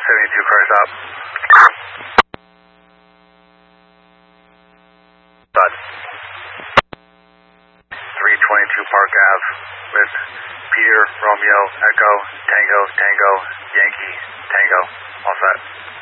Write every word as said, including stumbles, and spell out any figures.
seventy-two car stop. Bud. three twenty-two Park Ave with Peter, Romeo, Echo, Tango, Tango, Yankee, Tango. All set.